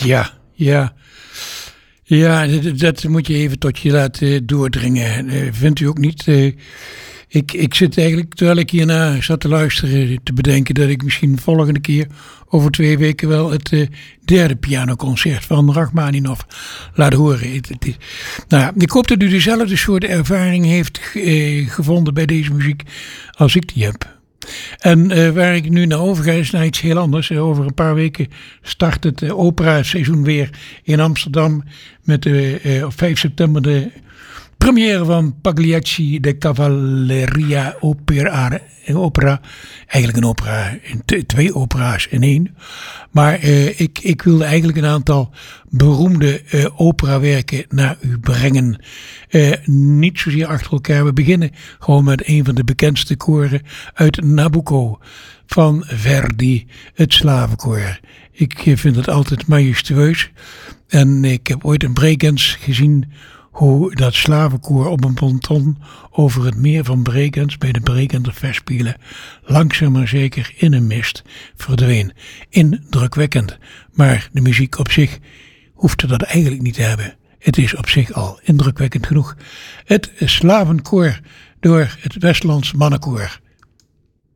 Ja, ja. Ja, dat moet je even tot je laten doordringen. Vindt u ook niet? Ik zit eigenlijk, terwijl ik hierna zat te luisteren, te bedenken dat ik misschien volgende keer over 2 weken wel het derde pianoconcert van Rachmaninov laat horen. Nou, ik hoop dat u dezelfde soort ervaring heeft gevonden bij deze muziek als ik die heb. En waar ik nu naar overga is naar iets heel anders. Over een paar weken start het operaseizoen weer in Amsterdam. Met op 5 september de première van Pagliacci de Cavalleria Opera. Eigenlijk een opera, 2 opera's in 1. Maar ik wilde eigenlijk een aantal beroemde operawerken naar u brengen. Niet zozeer achter elkaar. We beginnen gewoon met een van de bekendste koren uit Nabucco van Verdi, het Slavenkoor. Ik vind het altijd majestueus. En ik heb ooit in Bregenz gezien hoe dat slavenkoor op een ponton over het meer van Bregenz bij de Bregenzer Festspielen langzaam maar zeker in een mist verdween. Indrukwekkend, maar de muziek op zich hoefde dat eigenlijk niet te hebben. Het is op zich al indrukwekkend genoeg. Het slavenkoor door het Westlands Mannenkoor.